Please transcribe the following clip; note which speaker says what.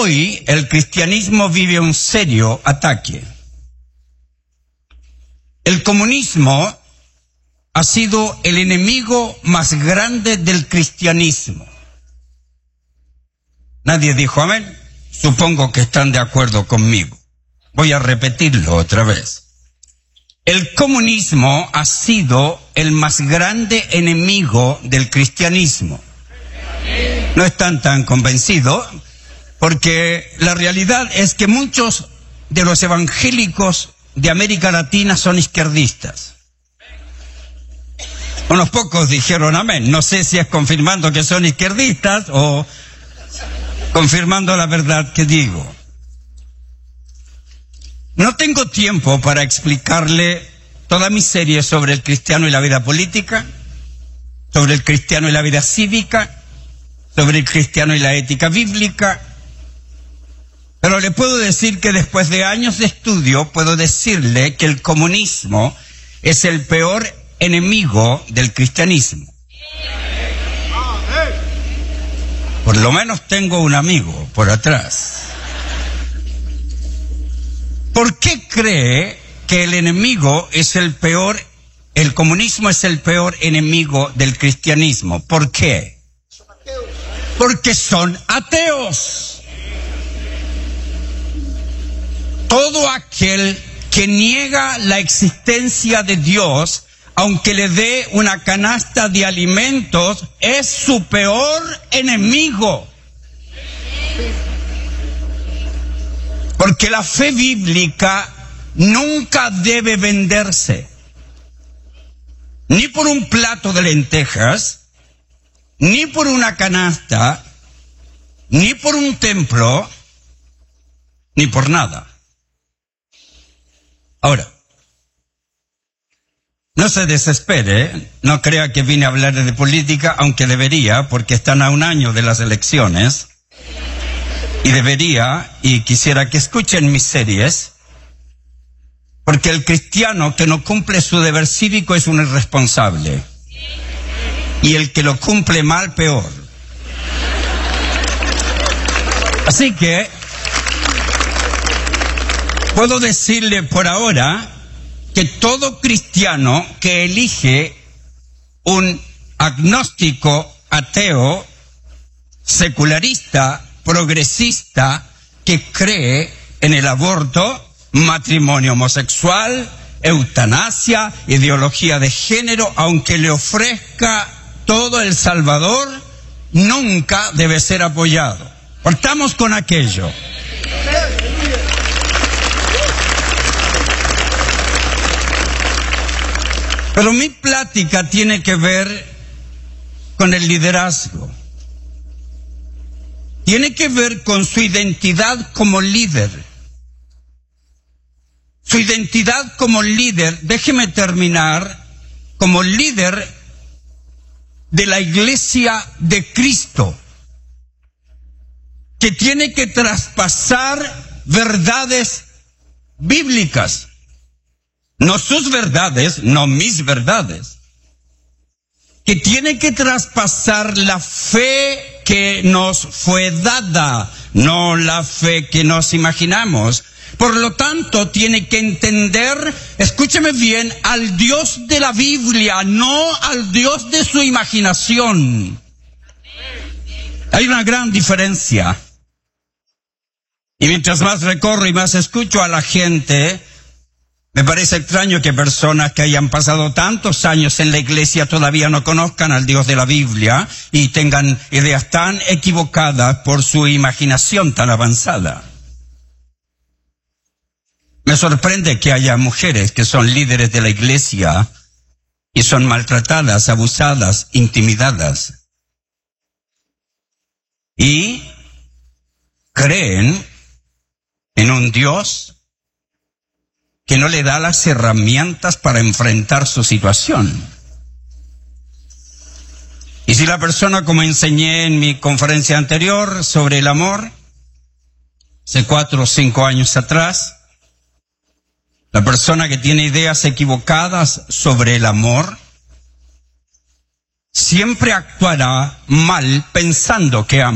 Speaker 1: Hoy el cristianismo vive un serio ataque. El comunismo ha sido el enemigo más grande del cristianismo. Nadie dijo amén. Supongo que están de acuerdo conmigo. Voy a repetirlo otra vez. El comunismo ha sido el más grande enemigo del cristianismo. No están tan convencidos, porque la realidad es que muchos de los evangélicos de América Latina son izquierdistas. Unos pocos dijeron amén. No sé si es confirmando que son izquierdistas o confirmando la verdad que digo. No tengo tiempo para explicarle toda mi serie sobre el cristiano y la vida política, sobre el cristiano y la vida cívica, sobre el cristiano y la ética bíblica, pero le puedo decir que después de años de estudio puedo decirle que el comunismo es el peor enemigo del cristianismo. Por lo menos tengo un amigo por atrás. ¿Por qué cree que el enemigo es el comunismo es el peor enemigo del cristianismo? ¿Por qué? Porque son ateos. Todo aquel que niega la existencia de Dios, aunque le dé una canasta de alimentos, es su peor enemigo. Porque la fe bíblica nunca debe venderse, ni por un plato de lentejas, ni por una canasta, ni por un templo, ni por nada. Ahora, no se desespere, no crea que vine a hablar de política, aunque debería, porque están a un año de las elecciones. Y debería, y quisiera que escuchen mis series, porque el cristiano que no cumple su deber cívico es un irresponsable. Y el que lo cumple mal, peor. Así que, puedo decirle por ahora que todo cristiano que elige un agnóstico, ateo, secularista, progresista, que cree en el aborto, matrimonio homosexual, eutanasia, ideología de género, aunque le ofrezca todo El Salvador, nunca debe ser apoyado. Partamos con aquello. Pero mi plática tiene que ver con el liderazgo. Tiene que ver con su identidad como líder. Su identidad como líder, déjeme terminar, como líder de la Iglesia de Cristo, que tiene que traspasar verdades bíblicas. No sus verdades, no mis verdades. Que tiene que traspasar la fe que nos fue dada, no la fe que nos imaginamos. Por lo tanto, tiene que entender, escúcheme bien, al Dios de la Biblia, no al Dios de su imaginación. Hay una gran diferencia. Y mientras más recorro y más escucho a la gente, me parece extraño que personas que hayan pasado tantos años en la iglesia todavía no conozcan al Dios de la Biblia y tengan ideas tan equivocadas por su imaginación tan avanzada. Me sorprende que haya mujeres que son líderes de la iglesia y son maltratadas, abusadas, intimidadas. Y creen en un Dios que no le da las herramientas para enfrentar su situación. Y si la persona, como enseñé en mi conferencia anterior sobre el amor, hace 4 o 5 años atrás, la persona que tiene ideas equivocadas sobre el amor, siempre actuará mal pensando que ama.